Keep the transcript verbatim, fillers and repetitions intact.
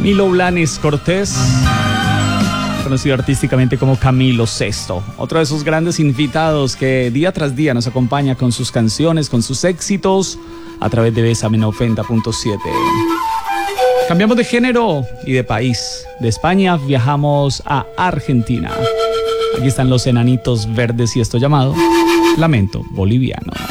Camilo Blanes Cortés, conocido artísticamente como Camilo Sesto, otro de esos grandes invitados que día tras día nos acompaña con sus canciones, con sus éxitos, a través de Bésame No Ofenda punto siete. Cambiamos de género y de país. De España viajamos a Argentina. Aquí están los Enanitos Verdes y esto llamado Lamento Boliviano.